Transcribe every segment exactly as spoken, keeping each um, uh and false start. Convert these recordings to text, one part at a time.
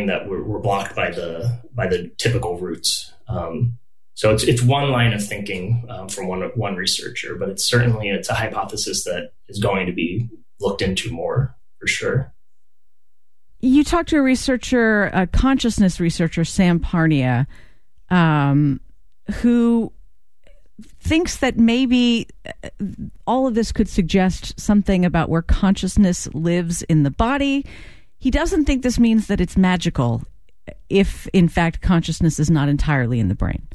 that were, were blocked by the by the typical routes. Um, so it's it's one line of thinking um, from one one researcher, but it's certainly it's a hypothesis that is going to be looked into more for sure. You talked to a researcher, a consciousness researcher, Sam Parnia, um, who thinks that maybe all of this could suggest something about where consciousness lives in the body. He doesn't think this means that it's magical if, in fact, consciousness is not entirely in the brain.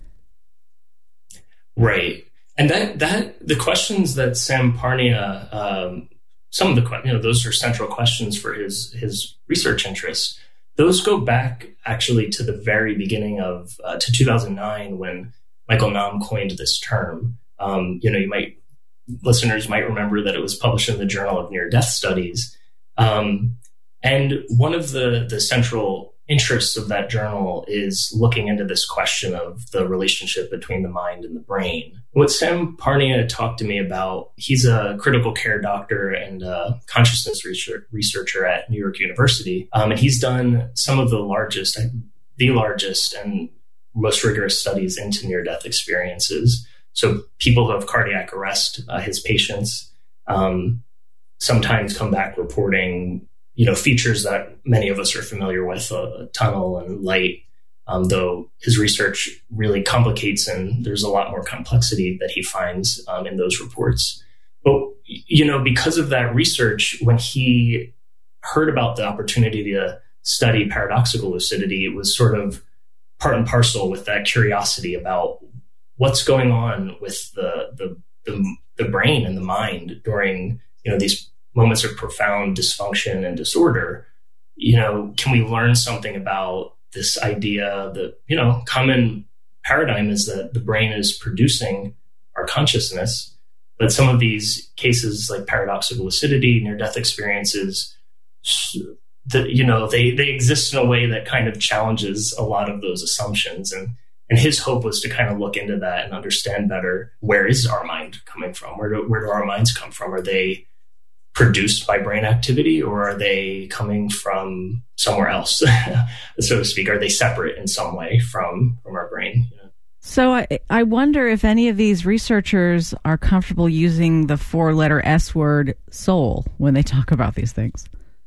Right. And that, that the questions that Sam Parnia, um, some of the, you know, those are central questions for his, his research interests. Those go back actually to the very beginning of, uh, to two thousand nine when Michael Nahm coined this term. Um, you know, you might, listeners might remember that it was published in the Journal of Near-Death Studies. Um, and one of the, the central interests of that journal is looking into this question of the relationship between the mind and the brain. What Sam Parnia talked to me about, he's a critical care doctor and a consciousness research, researcher at New York University. Um, and he's done some of the largest, the largest and most rigorous studies into near-death experiences. So people who have cardiac arrest, uh, his patients, um, sometimes come back reporting, you know, features that many of us are familiar with, a, a tunnel and light, um, though his research really complicates and there's a lot more complexity that he finds um, in those reports. But, you know, because of that research, when he heard about the opportunity to study paradoxical lucidity, it was sort of part and parcel with that curiosity about what's going on with the, the, the, the brain and the mind during, you know, these moments of profound dysfunction and disorder. You know, can we learn something about this idea that, you know, common paradigm is that the brain is producing our consciousness, but some of these cases like paradoxical lucidity, near-death experiences, that, you know, they, they exist in a way that kind of challenges a lot of those assumptions. And, and his hope was to kind of look into that and understand better, where is our mind coming from? Where do, where do our minds come from? Are they produced by brain activity, or are they coming from somewhere else, so to speak? Are they separate in some way from, from our brain? You know? So I, I wonder if any of these researchers are comfortable using the four-letter S word, soul, when they talk about these things.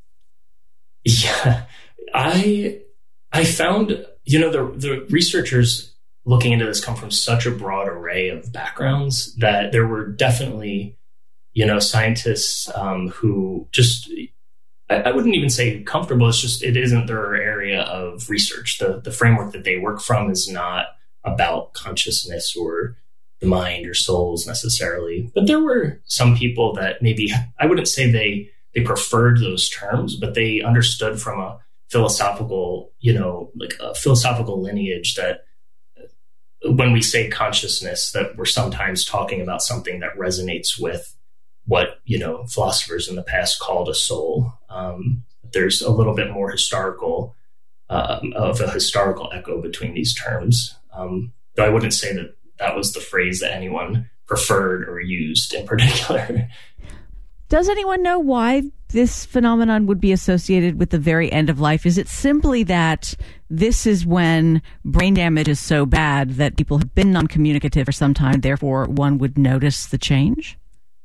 Yeah, I I found, you know, the the researchers looking into this come from such a broad array of backgrounds that there were definitely, you know, scientists um, who just, I, I wouldn't even say comfortable. It's just, it isn't their area of research. The the framework that they work from is not about consciousness or the mind or souls necessarily. But there were some people that maybe, I wouldn't say they they preferred those terms, but they understood from a philosophical, you know, like a philosophical lineage that when we say consciousness, that we're sometimes talking about something that resonates with what, you know, philosophers in the past called a soul. Um, there's a little bit more historical, uh, of a historical echo between these terms. Um, though I wouldn't say that that was the phrase that anyone preferred or used in particular. Does anyone know why this phenomenon would be associated with the very end of life? Is it simply that this is when brain damage is so bad that people have been non-communicative for some time, therefore one would notice the change?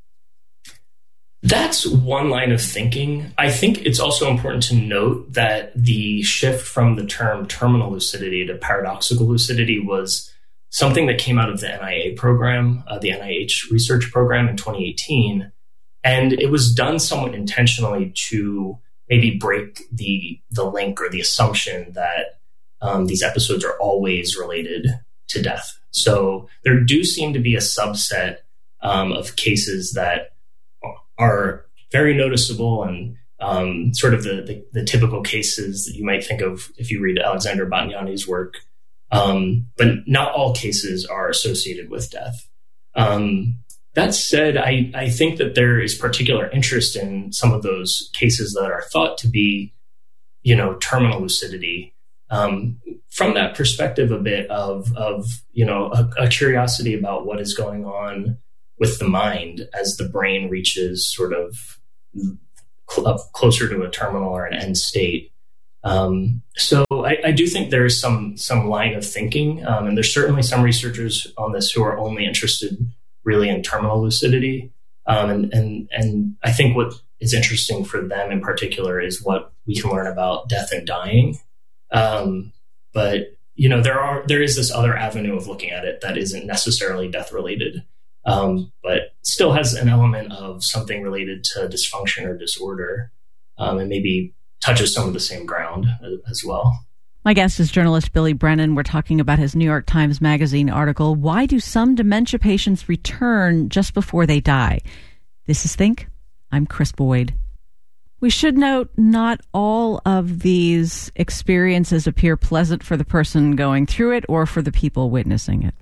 That's one line of thinking. I think it's also important to note that the shift from the term terminal lucidity to paradoxical lucidity was something that came out of the N I A program, uh, the N I H research program in twenty eighteen. And it was done somewhat intentionally to maybe break the the link or the assumption that um, these episodes are always related to death. So there do seem to be a subset um, of cases that are very noticeable and um, sort of the, the, the typical cases that you might think of if you read Alexander Batgnani's work. Um, but not all cases are associated with death. Um, that said, I, I think that there is particular interest in some of those cases that are thought to be, you know, terminal lucidity. Um, from that perspective, a bit of, of you know, a, a curiosity about what is going on with the mind as the brain reaches sort of cl- closer to a terminal or an end state. Um, so I, I do think there is some some line of thinking, um, and there's certainly some researchers on this who are only interested really in terminal lucidity. Um, and, and and I think what is interesting for them in particular is what we can learn about death and dying. Um, but you know, there are there is this other avenue of looking at it that isn't necessarily death related, um, but still has an element of something related to dysfunction or disorder, um, and maybe touches some of the same ground as well. My guest is journalist Billy Brennan. We're talking about his New York Times Magazine article, Why Do Some Dementia Patients Return Just Before They Die? This is Think. I'm Chris Boyd. We should note not all of these experiences appear pleasant for the person going through it or for the people witnessing it.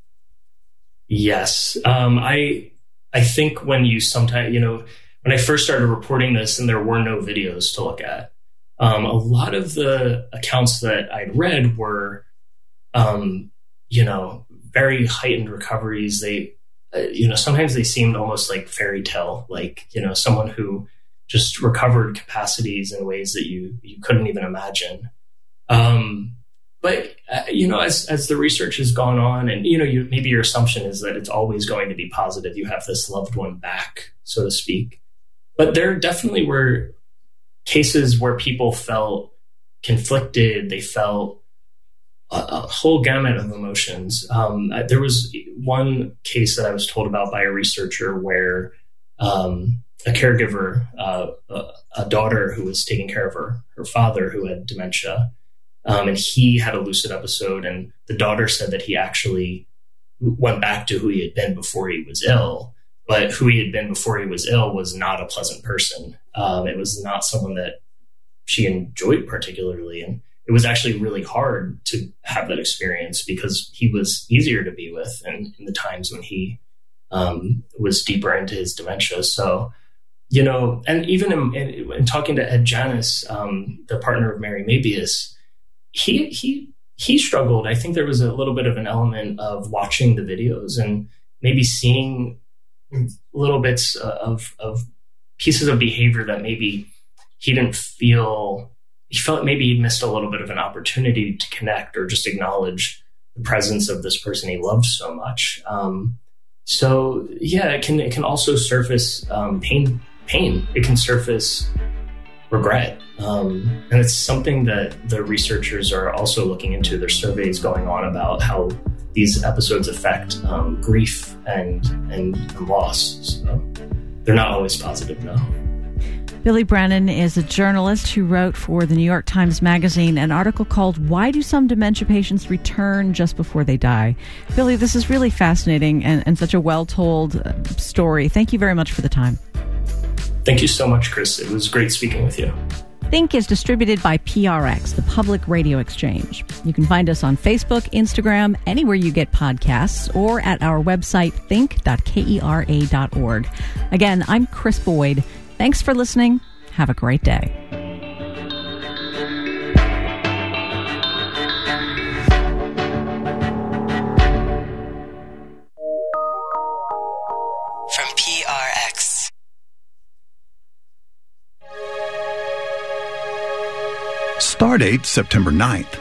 Yes. Um, I I think when you sometimes, you know, when I first started reporting this and there were no videos to look at, um, a lot of the accounts that I'd read were, um, you know, very heightened recoveries. They, uh, you know, sometimes they seemed almost like fairy tale, like, you know, someone who just recovered capacities in ways that you you couldn't even imagine. Um, but, uh, you know, as as the research has gone on and, you know, you, maybe your assumption is that it's always going to be positive. You have this loved one back, so to speak. But there definitely were cases where people felt conflicted. They felt a, a whole gamut of emotions. Um, there was one case that I was told about by a researcher where um, a caregiver, uh, a, a daughter who was taking care of her, her father who had dementia, um, and he had a lucid episode. And the daughter said that he actually went back to who he had been before he was ill. But who he had been before he was ill was not a pleasant person. Um, it was not someone that she enjoyed particularly. And it was actually really hard to have that experience because he was easier to be with and in the times when he um, was deeper into his dementia. So, you know, and even in, in, in talking to Ed Janis, um, the partner of Mary Mabius, he, he, he struggled. I think there was a little bit of an element of watching the videos and maybe seeing little bits of, of pieces of behavior that maybe he didn't feel, he felt maybe he missed a little bit of an opportunity to connect or just acknowledge the presence of this person he loved so much. Um, so yeah, it can, it can also surface um, pain, pain. It can surface regret. Um, and it's something that the researchers are also looking into. There's surveys going on about how these episodes affect um, grief and, and and loss. So they're not always positive, no. Billy Brennan is a journalist who wrote for the New York Times Magazine an article called Why Do Some Dementia Patients Return Just Before They Die? Billy, this is really fascinating and, and such a well-told uh, story. Thank you very much for the time. Thank you so much, Chris. It was great speaking with you. Think is distributed by P R X, the Public Radio Exchange. You can find us on Facebook, Instagram, anywhere you get podcasts, or at our website, think dot kera dot org. Again, I'm Chris Boyd. Thanks for listening. Have a great day. From P R X. Stardate September ninth.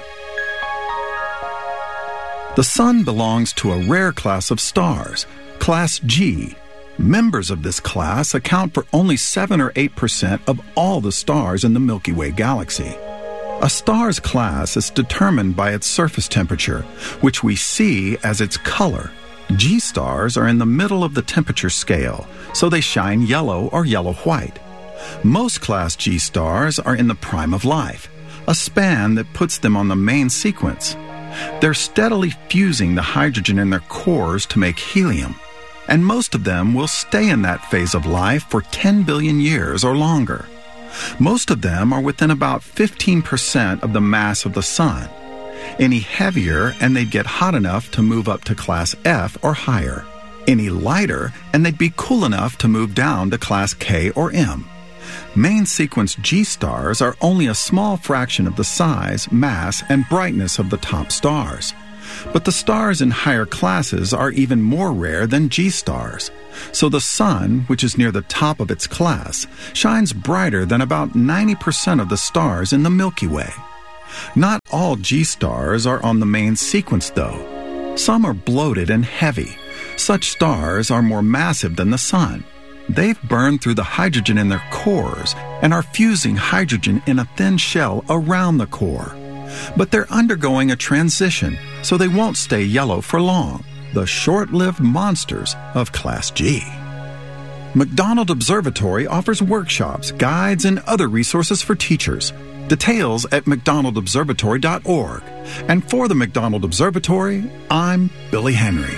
The Sun belongs to a rare class of stars, Class G. Members of this class account for only seven or eight percent of all the stars in the Milky Way galaxy. A star's class is determined by its surface temperature, which we see as its color. G stars are in the middle of the temperature scale, so they shine yellow or yellow-white. Most Class G stars are in the prime of life, a span that puts them on the main sequence. They're steadily fusing the hydrogen in their cores to make helium, and most of them will stay in that phase of life for ten billion years or longer. Most of them are within about fifteen percent of the mass of the Sun. Any heavier and they'd get hot enough to move up to Class F or higher. Any lighter and they'd be cool enough to move down to Class K or M. Main sequence G stars are only a small fraction of the size, mass, and brightness of the top stars. But the stars in higher classes are even more rare than G stars. So the sun, which is near the top of its class, shines brighter than about ninety percent of the stars in the Milky Way. Not all G stars are on the main sequence, though. Some are bloated and heavy. Such stars are more massive than the sun. They've burned through the hydrogen in their cores and are fusing hydrogen in a thin shell around the core. But they're undergoing a transition, so they won't stay yellow for long. The short-lived monsters of Class G. McDonald Observatory offers workshops, guides, and other resources for teachers. Details at mcdonald observatory dot org. And for the McDonald Observatory, I'm Billy Henry.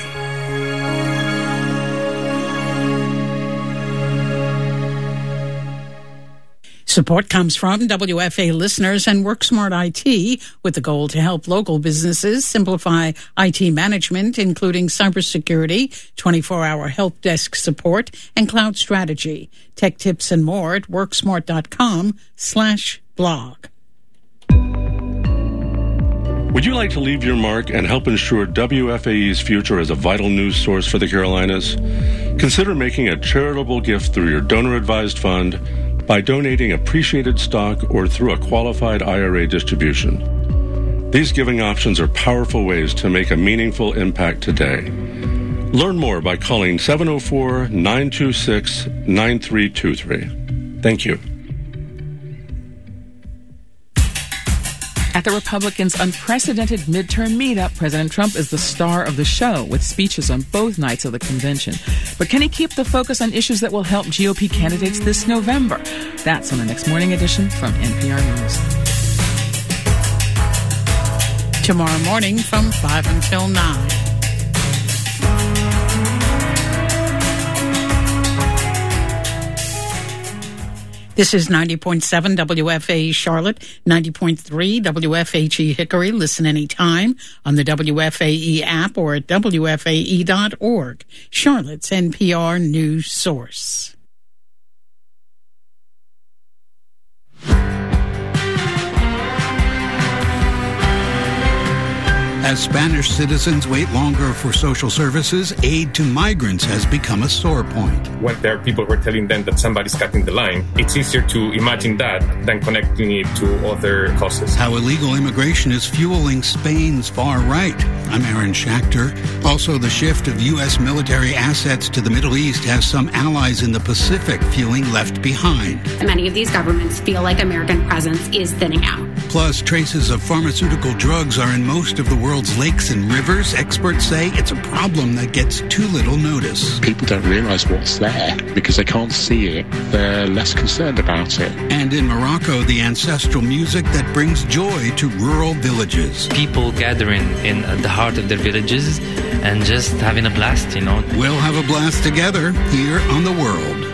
Support comes from W F A listeners and WorkSmart I T with the goal to help local businesses simplify I T management, including cybersecurity, twenty-four hour help desk support, and cloud strategy. Tech tips and more at worksmart.com slash blog. Would you like to leave your mark and help ensure W F A E's future as a vital news source for the Carolinas? Consider making a charitable gift through your donor-advised fund by donating appreciated stock or through a qualified I R A distribution. These giving options are powerful ways to make a meaningful impact today. Learn more by calling seven oh four, nine two six, nine three two three. Thank you. At the Republicans' unprecedented midterm meetup, President Trump is the star of the show with speeches on both nights of the convention. But can he keep the focus on issues that will help G O P candidates this November? That's on the next morning edition from N P R News. Tomorrow morning from five until nine. This is ninety point seven W F A E Charlotte, ninety point three W F H E Hickory. Listen anytime on the W F A E app or at W F A E dot org. Charlotte's N P R news source. As Spanish citizens wait longer for social services, aid to migrants has become a sore point. When there are people who are telling them that somebody's cutting the line, it's easier to imagine that than connecting it to other causes. How illegal immigration is fueling Spain's far right. I'm Aaron Schachter. Also, the shift of U S military assets to the Middle East has some allies in the Pacific feeling left behind. Many of these governments feel like American presence is thinning out. Plus, traces of pharmaceutical drugs are in most of the world's lakes and rivers. Experts say it's a problem that gets too little notice. People don't realise what's there because they can't see it. They're less concerned about it. And in Morocco, the ancestral music that brings joy to rural villages. People gathering in the heart of their villages and just having a blast, you know. We'll have a blast together here on The World.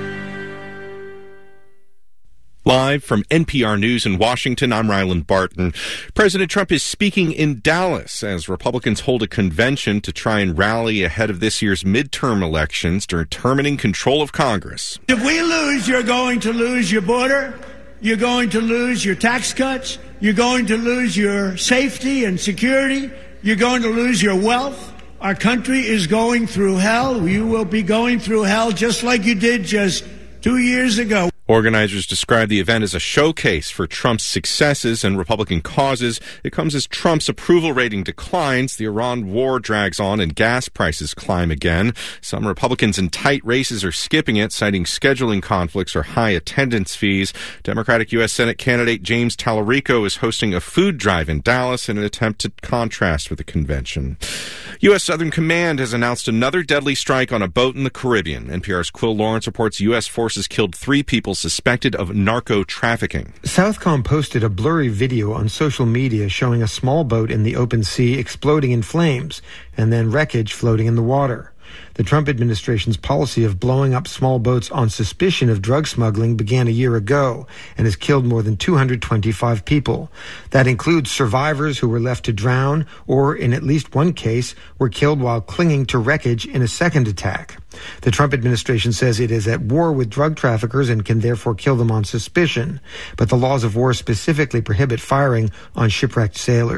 Live from N P R News in Washington, I'm Ryland Barton. President Trump is speaking in Dallas as Republicans hold a convention to try and rally ahead of this year's midterm elections, determining control of Congress. If we lose, you're going to lose your border, you're going to lose your tax cuts, you're going to lose your safety and security, you're going to lose your wealth. Our country is going through hell. You will be going through hell just like you did just two years ago. Organizers describe the event as a showcase for Trump's successes and Republican causes. It comes as Trump's approval rating declines, the Iran war drags on, and gas prices climb again. Some Republicans in tight races are skipping it, citing scheduling conflicts or high attendance fees. Democratic U S Senate candidate James Tallarico is hosting a food drive in Dallas in an attempt to contrast with the convention. U S Southern Command has announced another deadly strike on a boat in the Caribbean. N P R's Quill Lawrence reports U S forces killed three people suspected of narco trafficking. Southcom posted a blurry video on social media showing a small boat in the open sea exploding in flames and then wreckage floating in the water. The Trump administration's policy of blowing up small boats on suspicion of drug smuggling began a year ago and has killed more than two hundred twenty-five people. That includes survivors who were left to drown or, in at least one case, were killed while clinging to wreckage in a second attack. The Trump administration says it is at war with drug traffickers and can therefore kill them on suspicion, but the laws of war specifically prohibit firing on shipwrecked sailors.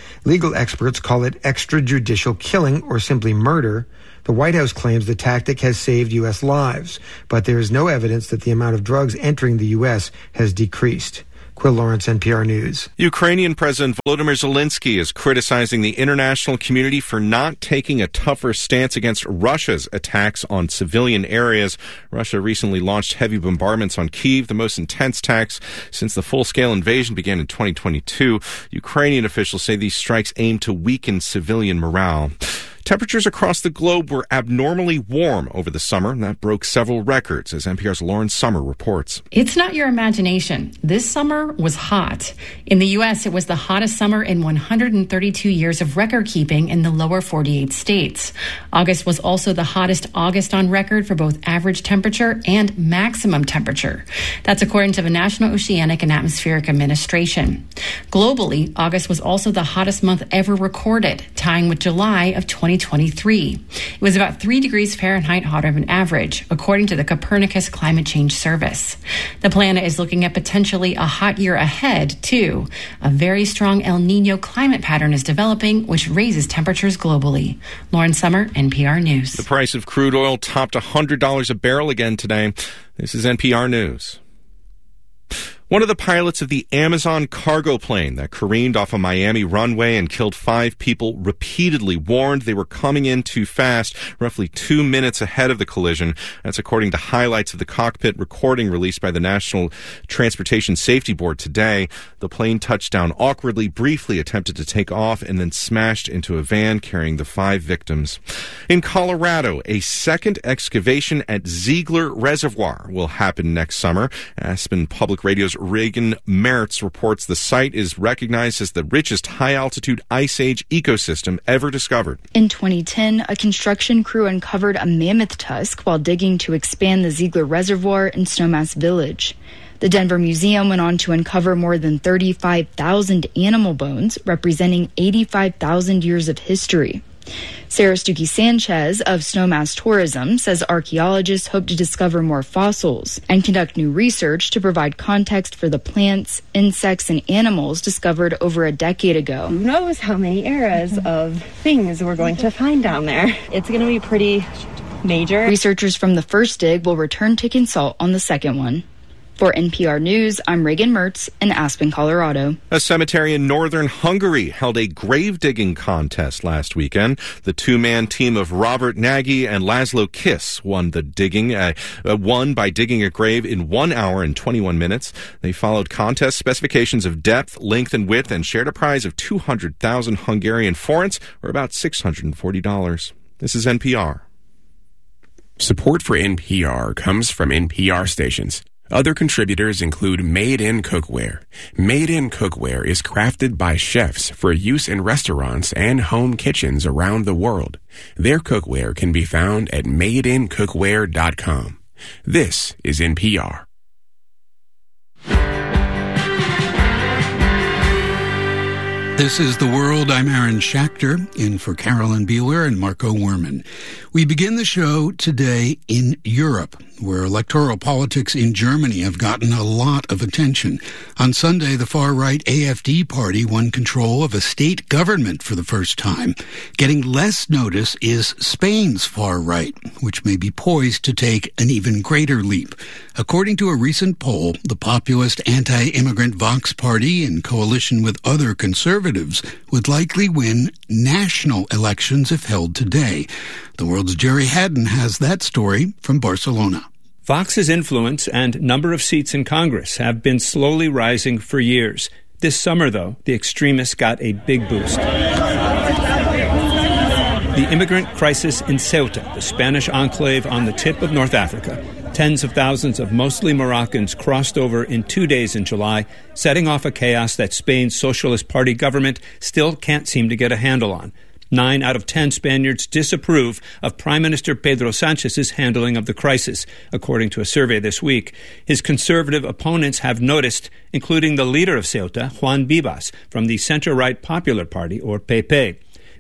Legal experts call it extrajudicial killing or simply murder. The White House claims the tactic has saved U S lives, but there is no evidence that the amount of drugs entering the U S has decreased. Quill Lawrence, N P R News. Ukrainian President Volodymyr Zelensky is criticizing the international community for not taking a tougher stance against Russia's attacks on civilian areas. Russia recently launched heavy bombardments on Kyiv, the most intense attacks since the full-scale invasion began in twenty twenty-two. Ukrainian officials say these strikes aim to weaken civilian morale. Temperatures across the globe were abnormally warm over the summer, and that broke several records, as N P R's Lauren Sommer reports. It's not your imagination. This summer was hot. In the U S, it was the hottest summer in one hundred thirty-two years of record keeping in the lower forty-eight states. August was also the hottest August on record for both average temperature and maximum temperature. That's according to the National Oceanic and Atmospheric Administration. Globally, August was also the hottest month ever recorded, tying with July of twenty twenty-three. It was about three degrees Fahrenheit hotter than average, according to the Copernicus Climate Change Service. The planet is looking at potentially a hot year ahead, too. A very strong El Nino climate pattern is developing, which raises temperatures globally. Lauren Sommer, N P R News. The price of crude oil topped one hundred dollars a barrel again today. This is N P R News. One of the pilots of the Amazon cargo plane that careened off a Miami runway and killed five people repeatedly warned they were coming in too fast, roughly two minutes ahead of the collision. That's according to highlights of the cockpit recording released by the National Transportation Safety Board today. The plane touched down awkwardly, briefly attempted to take off, and then smashed into a van carrying the five victims. In Colorado, a second excavation at Ziegler Reservoir will happen next summer. Aspen Public Radio's Reagan Mertz reports the site is recognized as the richest high-altitude ice age ecosystem ever discovered. In twenty ten, a construction crew uncovered a mammoth tusk while digging to expand the Ziegler Reservoir in Snowmass Village. The Denver Museum went on to uncover more than thirty-five thousand animal bones, representing eighty-five thousand years of history. Sarah Stuckey Sanchez of Snowmass Tourism says archaeologists hope to discover more fossils and conduct new research to provide context for the plants, insects, and animals discovered over a decade ago. Who knows how many eras of things we're going to find down there. It's going to be pretty major. Researchers from the first dig will return to consult on the second one. For N P R News, I'm Reagan Mertz in Aspen, Colorado. A cemetery in northern Hungary held a grave digging contest last weekend. The two-man team of Robert Nagy and Laszlo Kiss won the digging, uh, uh, won by digging a grave in one hour and twenty-one minutes. They followed contest specifications of depth, length, and width and shared a prize of two hundred thousand Hungarian forints, or about six hundred forty dollars. This is N P R. Support for N P R comes from N P R stations. Other contributors include Made in Cookware. Made in Cookware is crafted by chefs for use in restaurants and home kitchens around the world. Their cookware can be found at made in cookware dot com. This is N P R. This is The World. I'm Aaron Schachter, in for Carolyn Beeler and Marco Werman. We begin the show today in Europe, where electoral politics in Germany have gotten a lot of attention. On Sunday, the far-right A F D party won control of a state government for the first time. Getting less notice is Spain's far-right, which may be poised to take an even greater leap. According to a recent poll, the populist anti-immigrant Vox Party, in coalition with other conservatives, would likely win national elections if held today. The World's Jerry Haddon has that story from Barcelona. Vox's influence and number of seats in Congress have been slowly rising for years. This summer, though, the extremists got a big boost. The immigrant crisis in Ceuta, the Spanish enclave on the tip of North Africa. Tens of thousands of mostly Moroccans crossed over in two days in July, setting off a chaos that Spain's Socialist Party government still can't seem to get a handle on. Nine out of ten Spaniards disapprove of Prime Minister Pedro Sanchez's handling of the crisis, according to a survey this week. His conservative opponents have noticed, including the leader of Ceuta, Juan Vivas, from the center-right Popular Party, or P P.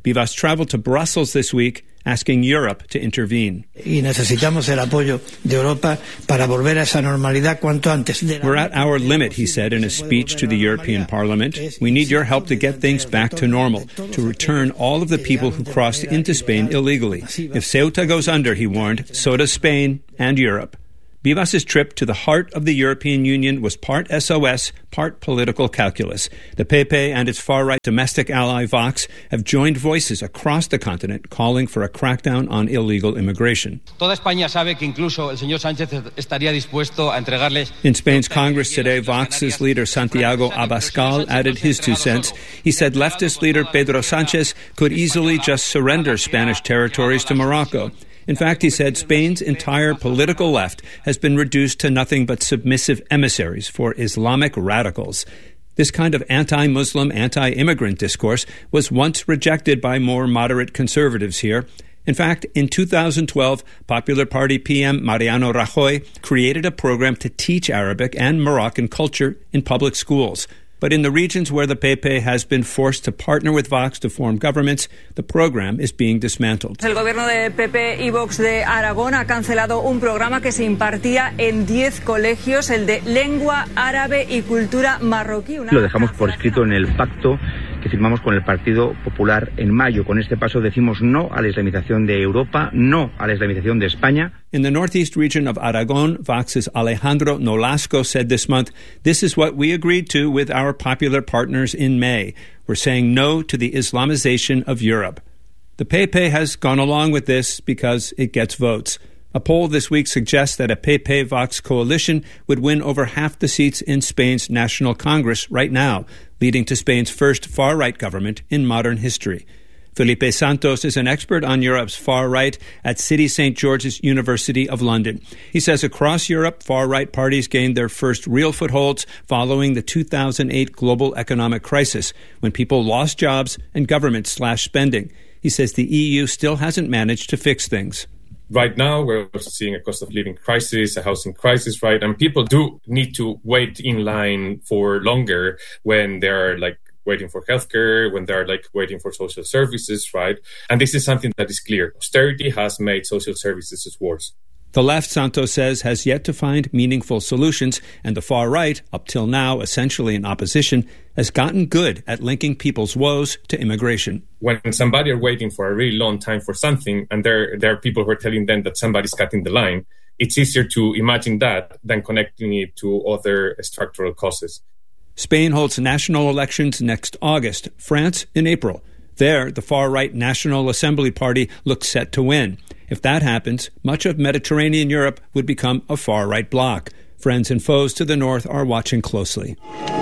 Vivas traveled to Brussels this week, asking Europe to intervene. Y necesitamos el apoyo de Europa para volver a esa normalidad cuanto antes. We're at our limit, he said in a speech to the European Parliament. We need your help to get things back to normal, to return all of the people who crossed into Spain illegally. If Ceuta goes under, he warned, so does Spain and Europe. Vivas's trip to the heart of the European Union was part S O S, part political calculus. The P P and its far-right domestic ally Vox have joined voices across the continent calling for a crackdown on illegal immigration. Toda España sabe que incluso el señor Sánchez estaría dispuesto a entregarles. In Spain's Congress today, Vox's leader Santiago Abascal added his two cents. He said leftist leader Pedro Sánchez could easily just surrender Spanish territories to Morocco. In fact, he said Spain's entire political left has been reduced to nothing but submissive emissaries for Islamic radicals. This kind of anti-Muslim, anti-immigrant discourse was once rejected by more moderate conservatives here. In fact, in two thousand twelve, Popular Party P M Mariano Rajoy created a program to teach Arabic and Moroccan culture in public schools. But in the regions where the P P has been forced to partner with Vox to form governments, the program is being dismantled. El gobierno de P P y Vox de Aragón ha cancelado un programa que se impartía en diez colegios, el de lengua árabe y cultura marroquí. Lo dejamos por escrito en el pacto que firmamos con el Partido Popular en mayo. Con este paso decimos no a la islamización de Europa, no a la islamización de España. In the northeast region of Aragon, Vox's Alejandro Nolasco said this month, "This is what we agreed to with our popular partners in May. We're saying no to the Islamization of Europe." The P P has gone along with this because it gets votes. A poll this week suggests that a P P-Vox coalition would win over half the seats in Spain's National Congress right now, leading to Spain's first far-right government in modern history. Felipe Santos is an expert on Europe's far right at City Saint George's University of London. He says across Europe, far-right parties gained their first real footholds following the two thousand eight global economic crisis, when people lost jobs and governments slashed spending. He says the E U still hasn't managed to fix things. Right now, we're also seeing a cost of living crisis, a housing crisis, right? And people do need to wait in line for longer when they're like waiting for healthcare, when they're like waiting for social services, right? And this is something that is clear. Austerity has made social services worse. The left, Santos says, has yet to find meaningful solutions, and the far right, up till now essentially in opposition, has gotten good at linking people's woes to immigration. When somebody are waiting for a really long time for something, and there, there are people who are telling them that somebody's cutting the line, it's easier to imagine that than connecting it to other structural causes. Spain holds national elections next August, France in April. There, the far-right National Assembly Party looks set to win. If that happens, much of Mediterranean Europe would become a far-right bloc. Friends and foes to the north are watching closely.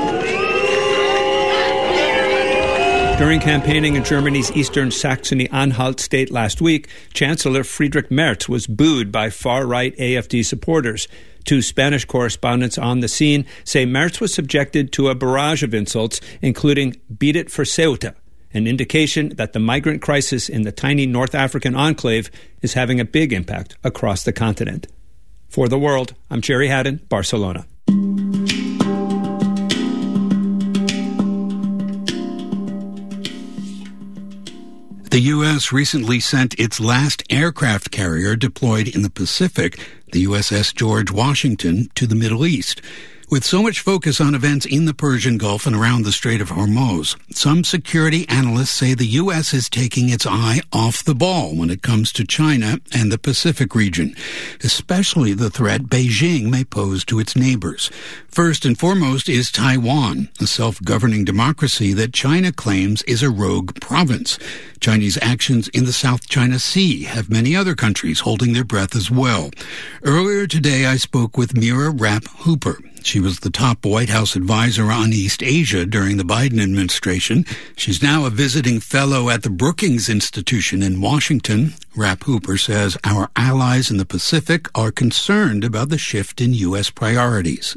During campaigning in Germany's eastern Saxony-Anhalt state last week, Chancellor Friedrich Merz was booed by far-right A F D supporters. Two Spanish correspondents on the scene say Merz was subjected to a barrage of insults, including "beat it for Ceuta," an indication that the migrant crisis in the tiny North African enclave is having a big impact across the continent. For The World, I'm Jerry Haddon, Barcelona. The U S recently sent its last aircraft carrier deployed in the Pacific, the U S S George Washington, to the Middle East. With so much focus on events in the Persian Gulf and around the Strait of Hormuz, some security analysts say the U S is taking its eye off the ball when it comes to China and the Pacific region, especially the threat Beijing may pose to its neighbors. First and foremost is Taiwan, a self-governing democracy that China claims is a rogue province. Chinese actions in the South China Sea have many other countries holding their breath as well. Earlier today, I spoke with Mira Rapp Hooper. She was the top White House advisor on East Asia during the Biden administration. She's now a visiting fellow at the Brookings Institution in Washington. Rapp Hooper says our allies in the Pacific are concerned about the shift in U S priorities.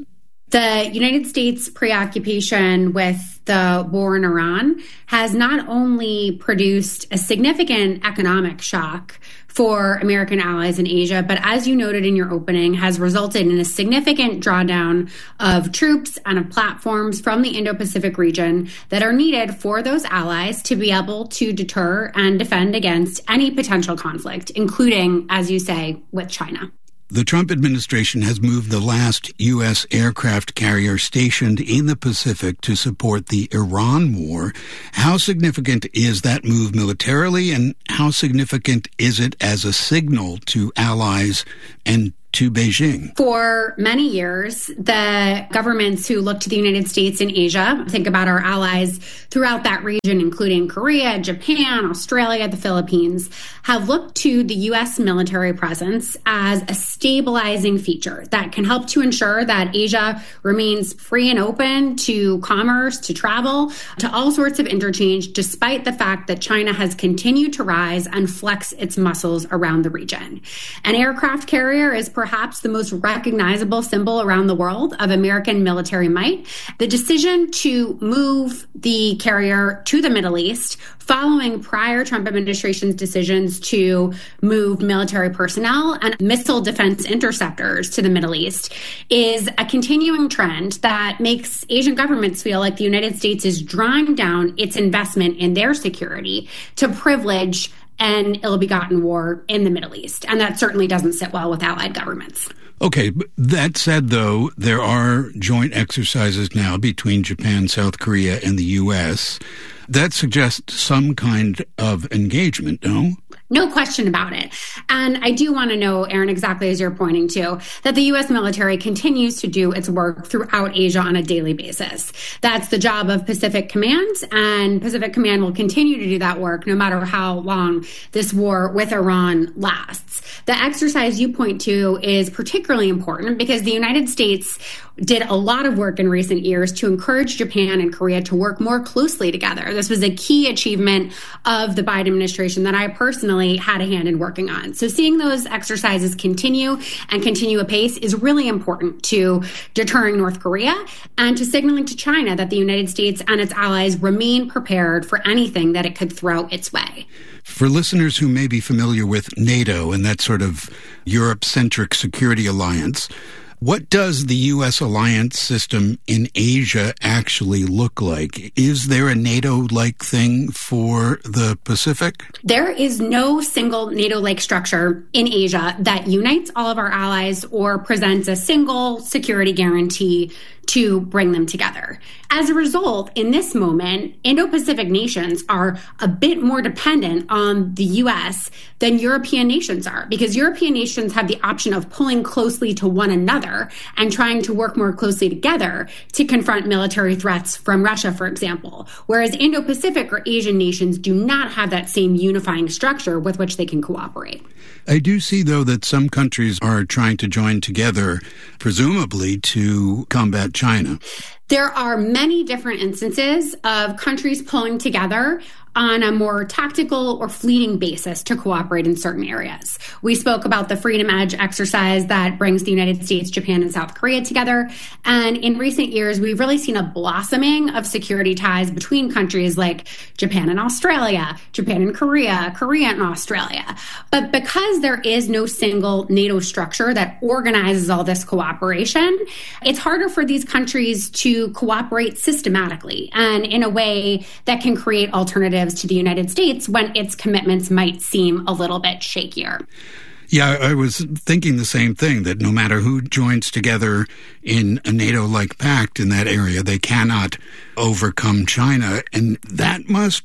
The United States preoccupation with the war in Iran has not only produced a significant economic shock for American allies in Asia, but as you noted in your opening, has resulted in a significant drawdown of troops and of platforms from the Indo-Pacific region that are needed for those allies to be able to deter and defend against any potential conflict, including, as you say, with China. The Trump administration has moved the last U S aircraft carrier stationed in the Pacific to support the Iran war. How significant is that move militarily, and how significant is it as a signal to allies and to Beijing? For many years, the governments who look to the United States and Asia, think about our allies throughout that region, including Korea, Japan, Australia, the Philippines, have looked to the U S military presence as a stabilizing feature that can help to ensure that Asia remains free and open to commerce, to travel, to all sorts of interchange, despite the fact that China has continued to rise and flex its muscles around the region. An aircraft carrier is perhaps the most recognizable symbol around the world of American military might. The decision to move the carrier to the Middle East following prior Trump administration's decisions to move military personnel and missile defense interceptors to the Middle East is a continuing trend that makes Asian governments feel like the United States is drawing down its investment in their security to privilege an ill-begotten war in the Middle East. And that certainly doesn't sit well with allied governments. Okay, that said, though, there are joint exercises now between Japan, South Korea, and the U S. That suggests some kind of engagement, no? No question about it. And I do want to know, Aaron, exactly as you're pointing to, that the U S military continues to do its work throughout Asia on a daily basis. That's the job of Pacific Command, and Pacific Command will continue to do that work no matter how long this war with Iran lasts. The exercise you point to is particularly important because the United States did a lot of work in recent years to encourage Japan and Korea to work more closely together. This was a key achievement of the Biden administration that I personally had a hand in working on. So seeing those exercises continue and continue apace is really important to deterring North Korea and to signaling to China that the United States and its allies remain prepared for anything that it could throw its way. For listeners who may be familiar with NATO and that sort of Europe-centric security alliance, what does the U S alliance system in Asia actually look like? Is there a NATO-like thing for the Pacific? There is no single NATO-like structure in Asia that unites all of our allies or presents a single security guarantee to bring them together. As a result, in this moment, Indo-Pacific nations are a bit more dependent on the U S than European nations are, because European nations have the option of pulling closely to one another and trying to work more closely together to confront military threats from Russia, for example, whereas Indo-Pacific or Asian nations do not have that same unifying structure with which they can cooperate. I do see, though, that some countries are trying to join together, presumably to combat China. There are many different instances of countries pulling together on a more tactical or fleeting basis to cooperate in certain areas. We spoke about the Freedom Edge exercise that brings the United States, Japan, and South Korea together. And in recent years, we've really seen a blossoming of security ties between countries like Japan and Australia, Japan and Korea, Korea and Australia. But because there is no single NATO structure that organizes all this cooperation, it's harder for these countries to cooperate systematically and in a way that can create alternatives to the United States when its commitments might seem a little bit shakier. Yeah, I was thinking the same thing, that no matter who joins together in a NATO-like pact in that area, they cannot overcome China. And that must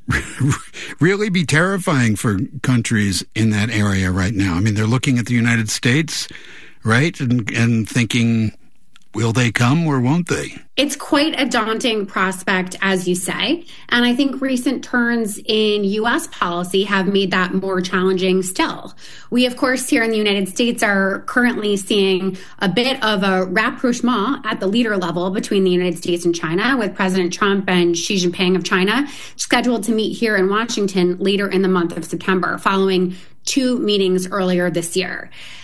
really be terrifying for countries in that area right now. I mean, they're looking at the United States, right, and, and thinking, will they come or won't they? It's quite a daunting prospect, as you say. And I think recent turns in U S policy have made that more challenging still. We, of course, here in the United States are currently seeing a bit of a rapprochement at the leader level between the United States and China, with President Trump and Xi Jinping of China scheduled to meet here in Washington later in the month of September, following two meetings earlier this year.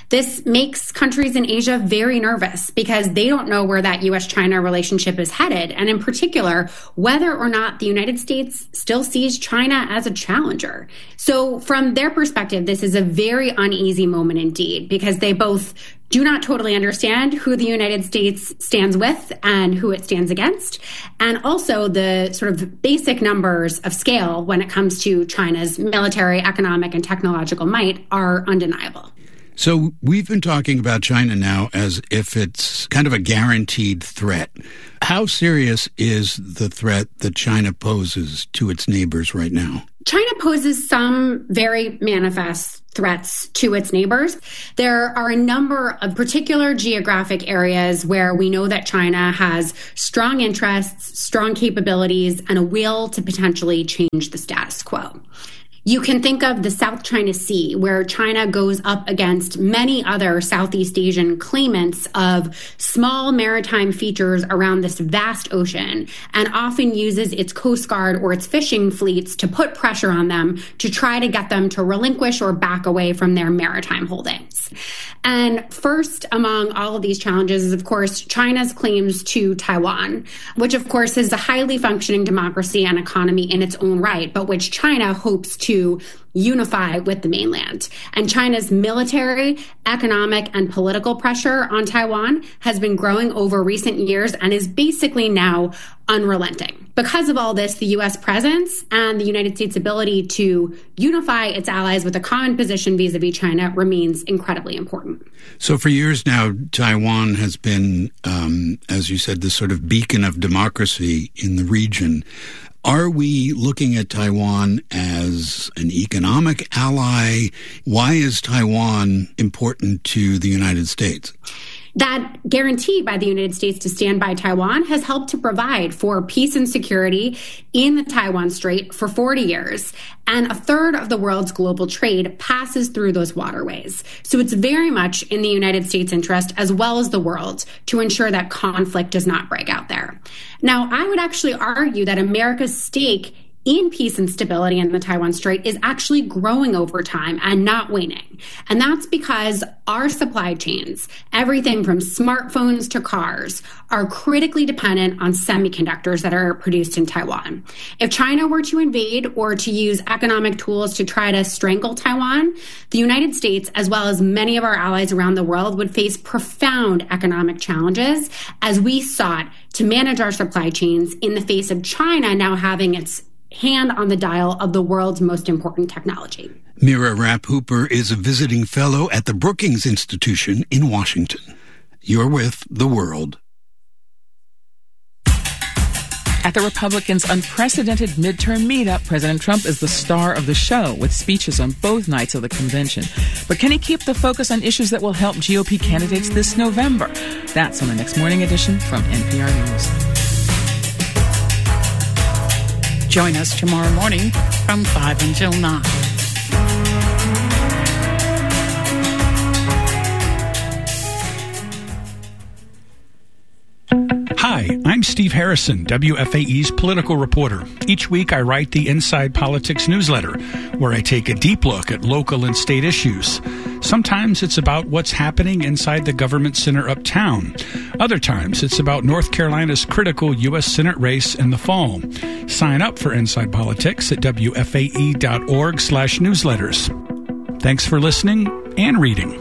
This makes countries in Asia very nervous because they don't know where that U S China relationship is headed, and in particular, whether or not the United States still sees China as a challenger. So from their perspective, this is a very uneasy moment indeed, because they both do not totally understand who the United States stands with and who it stands against. And also the sort of basic numbers of scale when it comes to China's military, economic, and technological might are undeniable. So we've been talking about China now as if it's kind of a guaranteed threat. How serious is the threat that China poses to its neighbors right now? China poses some very manifest threats to its neighbors. There are a number of particular geographic areas where we know that China has strong interests, strong capabilities, and a will to potentially change the status quo. You can think of the South China Sea, where China goes up against many other Southeast Asian claimants of small maritime features around this vast ocean, and often uses its Coast Guard or its fishing fleets to put pressure on them to try to get them to relinquish or back away from their maritime holdings. And first among all of these challenges is, of course, China's claims to Taiwan, which, of course, is a highly functioning democracy and economy in its own right, but which China hopes to unify with the mainland. And China's military, economic, and political pressure on Taiwan has been growing over recent years and is basically now unrelenting. Because of all this, the U S presence and the United States' ability to unify its allies with a common position vis-a-vis China remains incredibly important. So for years now, Taiwan has been, um, as you said, this sort of beacon of democracy in the region. Are we looking at Taiwan as an economic ally? Why is Taiwan important to the United States? That guarantee by the United States to stand by Taiwan has helped to provide for peace and security in the Taiwan Strait for forty years. And a third of the world's global trade passes through those waterways. So it's very much in the United States' interest, as well as the world, to ensure that conflict does not break out there. Now, I would actually argue that America's stake in peace and stability in the Taiwan Strait is actually growing over time and not waning. And that's because our supply chains, everything from smartphones to cars, are critically dependent on semiconductors that are produced in Taiwan. If China were to invade or to use economic tools to try to strangle Taiwan, the United States, as well as many of our allies around the world, would face profound economic challenges as we sought to manage our supply chains in the face of China now having its hand on the dial of the world's most important technology. Mira Rapp Hooper is a visiting fellow at the Brookings Institution in Washington. You're with The World. At the Republicans' unprecedented midterm meetup, President Trump is the star of the show with speeches on both nights of the convention. But can he keep the focus on issues that will help G O P candidates this November? That's on the next morning edition from N P R News. Join us tomorrow morning from five until nine. Hi, I'm Steve Harrison, W F A E's political reporter. Each week I write the Inside Politics newsletter, where I take a deep look at local and state issues. Sometimes it's about what's happening inside the government center uptown. Other times it's about North Carolina's critical U S Senate race in the fall. Sign up for Inside Politics at W F A E dot org slash newsletters. Thanks for listening and reading.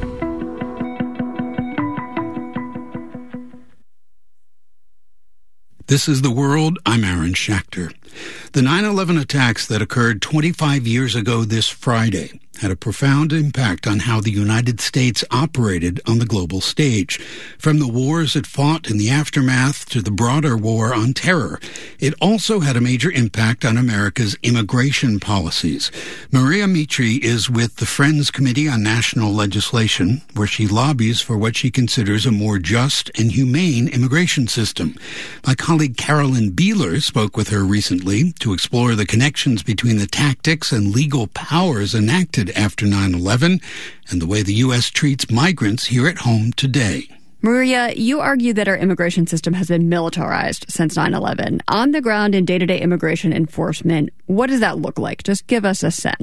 This is The World. I'm Aaron Schachter. The nine eleven attacks that occurred twenty-five years ago this Friday had a profound impact on how the United States operated on the global stage. From the wars it fought in the aftermath to the broader war on terror, it also had a major impact on America's immigration policies. Maria Mitri is with the Friends Committee on National Legislation, where she lobbies for what she considers a more just and humane immigration system. My colleague Carolyn Beeler spoke with her recently to explore the connections between the tactics and legal powers enacted after nine eleven and the way the U S treats migrants here at home today. Maria, you argue that our immigration system has been militarized since nine eleven. On the ground in day-to-day immigration enforcement, what does that look like? Just give us a sense.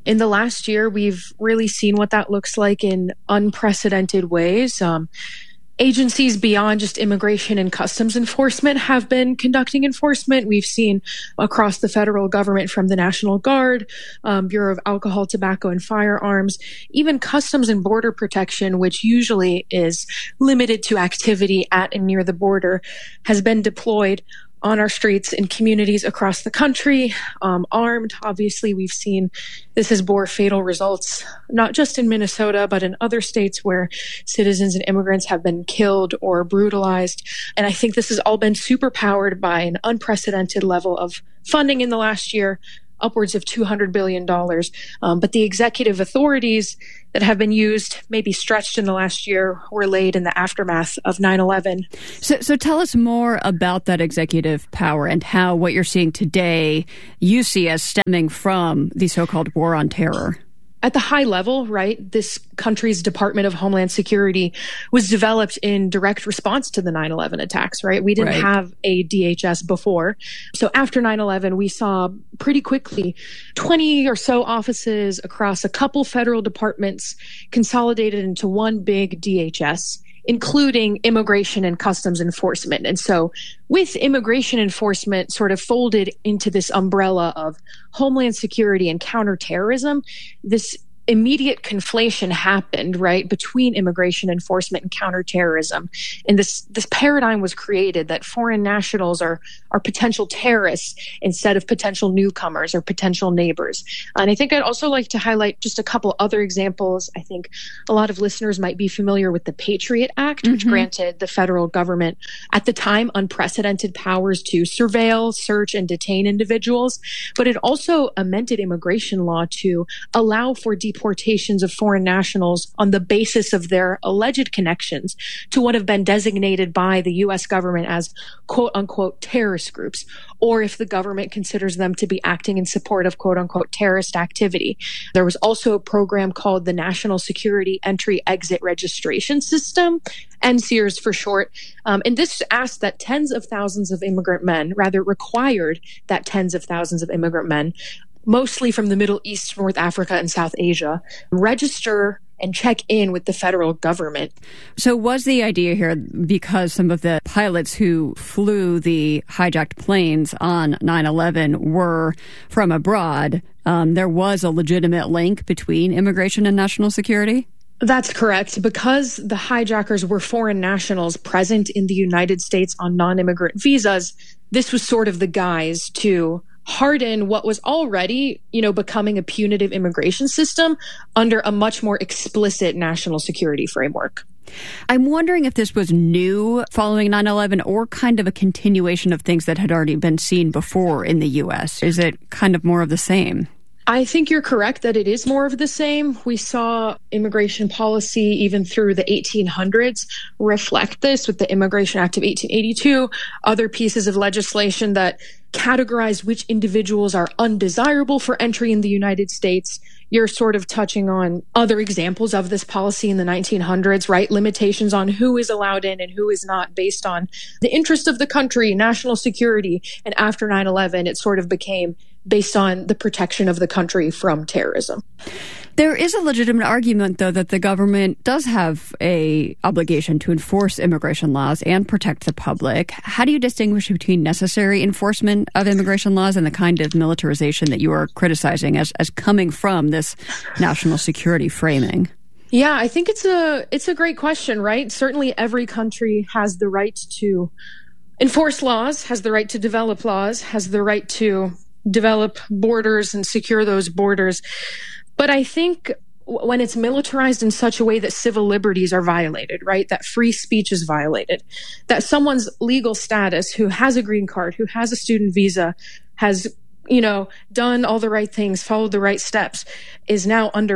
In the last year, we've really seen what that looks like in unprecedented ways. Um, Agencies beyond just immigration and customs enforcement have been conducting enforcement. We've seen across the federal government, from the National Guard, um, Bureau of Alcohol, Tobacco, and Firearms, even Customs and Border Protection, which usually is limited to activity at and near the border, has been deployed on our streets in communities across the country, um, armed. Obviously, we've seen this has bore fatal results, not just in Minnesota, but in other states where citizens and immigrants have been killed or brutalized. And I think this has all been superpowered by an unprecedented level of funding in the last year, upwards of two hundred billion dollars. Um, but the executive authorities that have been used, maybe stretched in the last year, were laid in the aftermath of nine eleven. So, so tell us more about that executive power and how what you're seeing today you see as stemming from the so-called war on terror. At the high level, right, this country's Department of Homeland Security was developed in direct response to the nine eleven attacks, right? We didn't right. have a D H S before. So after nine eleven, we saw pretty quickly twenty or so offices across a couple federal departments consolidated into one big D H S, including immigration and customs enforcement. And so with immigration enforcement sort of folded into this umbrella of homeland security and counterterrorism, this immediate conflation happened, right, between immigration enforcement and counterterrorism. And this this paradigm was created that foreign nationals are are potential terrorists instead of potential newcomers or potential neighbors. And I think I'd also like to highlight just a couple other examples. I think a lot of listeners might be familiar with the Patriot Act, which mm-hmm. granted the federal government at the time unprecedented powers to surveil, search, and detain individuals. But it also amended immigration law to allow for deportations of foreign nationals on the basis of their alleged connections to what have been designated by the U S government as quote unquote terrorist groups, or if the government considers them to be acting in support of quote unquote terrorist activity. There was also a program called the National Security Entry Exit Registration System, N S E R S for short. Um, and this asked that tens of thousands of immigrant men, rather required that tens of thousands of immigrant men, mostly from the Middle East, North Africa, and South Asia, register and check in with the federal government. So was the idea here, because some of the pilots who flew the hijacked planes on nine eleven were from abroad, um, there was a legitimate link between immigration and national security? That's correct. Because the hijackers were foreign nationals present in the United States on non-immigrant visas, this was sort of the guise to harden what was already, you know, becoming a punitive immigration system under a much more explicit national security framework. I'm wondering if this was new following nine eleven or kind of a continuation of things that had already been seen before in the U S. Is it kind of more of the same? I think you're correct that it is more of the same. We saw immigration policy even through the eighteen hundreds reflect this with the Immigration Act of eighteen eighty-two, other pieces of legislation that categorize which individuals are undesirable for entry in the United States. You're sort of touching on other examples of this policy in the nineteen hundreds, right? Limitations on who is allowed in and who is not based on the interest of the country, national security. And after nine eleven, it sort of became based on the protection of the country from terrorism. There is a legitimate argument, though, that the government does have a obligation to enforce immigration laws and protect the public. How do you distinguish between necessary enforcement of immigration laws and the kind of militarization that you are criticizing as, as coming from this national security framing? Yeah, I think it's a it's a great question, right? Certainly every country has the right to enforce laws, has the right to develop laws, has the right to develop borders and secure those borders. But I think when it's militarized in such a way that civil liberties are violated, right, that free speech is violated, that someone's legal status, who has a green card, who has a student visa, has, you know, done all the right things, followed the right steps, is now under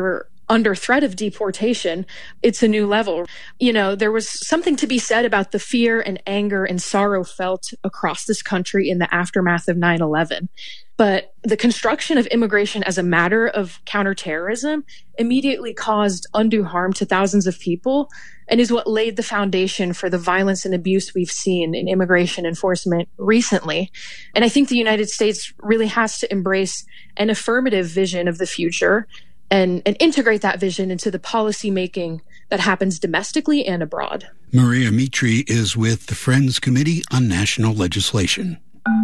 under threat of deportation, it's a new level. You know, there was something to be said about the fear and anger and sorrow felt across this country in the aftermath of nine eleven. But the construction of immigration as a matter of counterterrorism immediately caused undue harm to thousands of people and is what laid the foundation for the violence and abuse we've seen in immigration enforcement recently. And I think the United States really has to embrace an affirmative vision of the future and, and integrate that vision into the policy making that happens domestically and abroad. Maria Mitri is with the Friends Committee on National Legislation.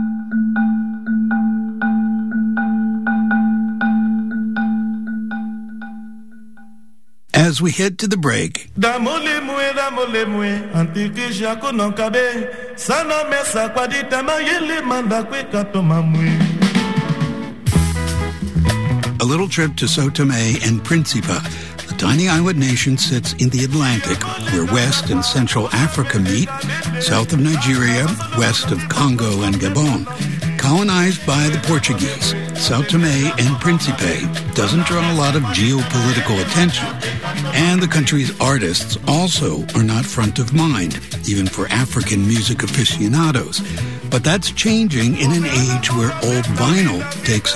As we head to the break, a little trip to São Tomé and Príncipe. The tiny island nation sits in the Atlantic, where West and Central Africa meet, south of Nigeria, west of Congo and Gabon. Colonized by the Portuguese, São Tomé and Príncipe doesn't draw a lot of geopolitical attention, and the country's artists also are not front of mind, even for African music aficionados. But that's changing in an age where old vinyl takes